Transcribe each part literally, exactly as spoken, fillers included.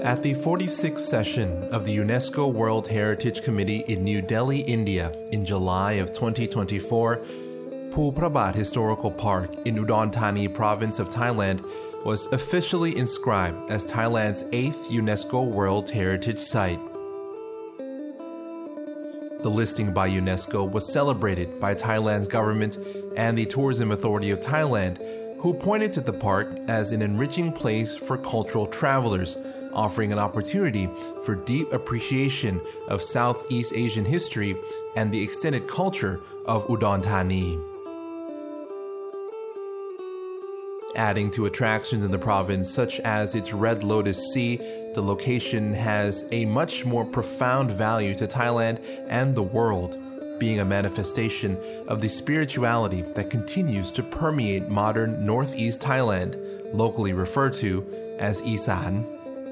At the forty-sixth session of the UNESCO World Heritage Committee in New Delhi, India, in July of twenty twenty-four, Phou Prabhat Historical Park in Udon Thani province of Thailand was officially inscribed as Thailand's eighth UNESCO World Heritage Site. The listing by UNESCO was celebrated by Thailand's government and the Tourism Authority of Thailand, who pointed to the park as an enriching place for cultural travelers, offering an opportunity for deep appreciation of Southeast Asian history and the extended culture of Udon Thani. Adding to attractions in the province, such as its Red Lotus Sea, the location has a much more profound value to Thailand and the world, being a manifestation of the spirituality that continues to permeate modern Northeast Thailand, locally referred to as Isan.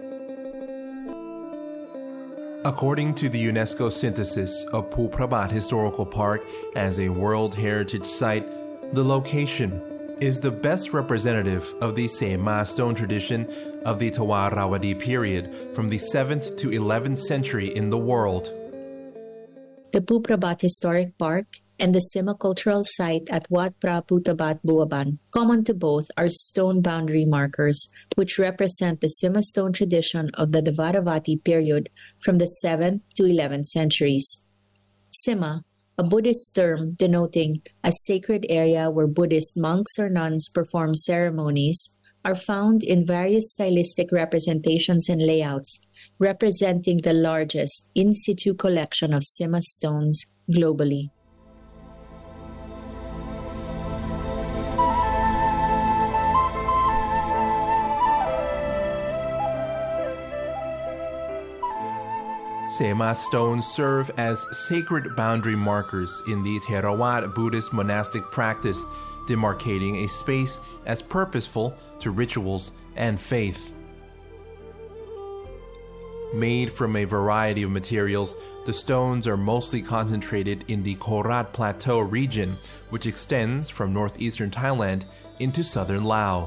According to the UNESCO synthesis of Phou Prabhat Historical Park as a World Heritage Site, the location is the best representative of the Sema stone tradition of the Tawarawadi period from the seventh to eleventh century in the world. The Phou Prabhat Historic Park and the Sema Cultural Site at Wat Phra Phutabat Buaban, common to both, are stone boundary markers, which represent the Sema stone tradition of the Dvaravati period from the seventh to eleventh centuries. Sema, a Buddhist term denoting a sacred area where Buddhist monks or nuns perform ceremonies, are found in various stylistic representations and layouts, representing the largest in situ collection of Sema stones globally. Sema stones serve as sacred boundary markers in the Theravada Buddhist monastic practice, demarcating a space as purposeful to rituals and faith. Made from a variety of materials, the stones are mostly concentrated in the Korat Plateau region, which extends from northeastern Thailand into southern Laos.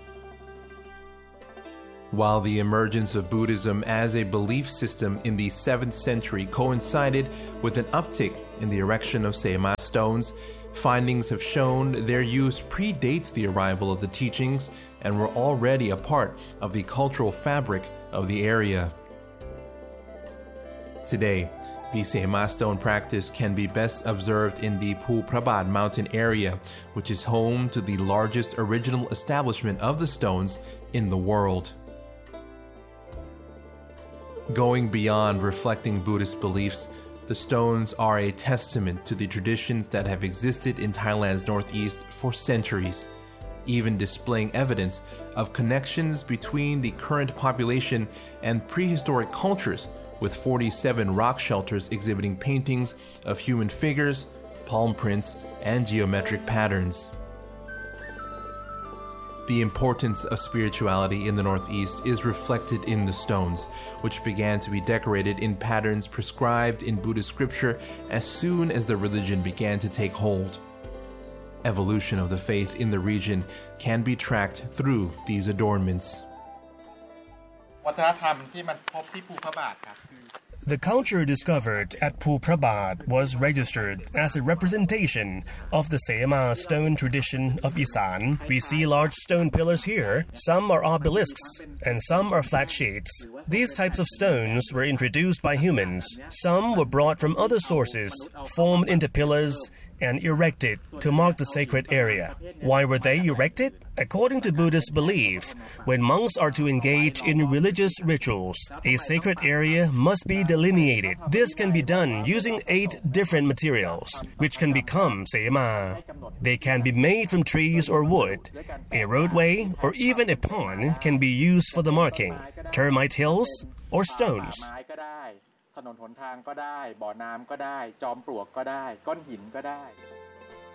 While the emergence of Buddhism as a belief system in the seventh century coincided with an uptick in the erection of Sema stones, findings have shown their use predates the arrival of the teachings and were already a part of the cultural fabric of the area. Today, the Sema stone practice can be best observed in the Phou Prabhat mountain area, which is home to the largest original establishment of the stones in the world. Going beyond reflecting Buddhist beliefs, the stones are a testament to the traditions that have existed in Thailand's northeast for centuries, even displaying evidence of connections between the current population and prehistoric cultures, with forty-seven rock shelters exhibiting paintings of human figures, palm prints, and geometric patterns. The importance of spirituality in the Northeast is reflected in the stones, which began to be decorated in patterns prescribed in Buddhist scripture as soon as the religion began to take hold. Evolution of the faith in the region can be tracked through these adornments. The culture discovered at Phou Prabhat was registered as a representation of the Sema stone tradition of Isan. We see large stone pillars here. Some are obelisks and some are flat sheets. These types of stones were introduced by humans. Some were brought from other sources, formed into pillars, and erected to mark the sacred area. Why were they erected? According to Buddhist belief, when monks are to engage in religious rituals, a sacred area must be delineated. This can be done using eight different materials, which can become Sema. They can be made from trees or wood. A roadway or even a pond can be used for the marking, termite hills or stones. ถนนหนทางก็ได้บ่อน้ำก็ได้จอมปลวกก็ได้ก้อนหินก็ได้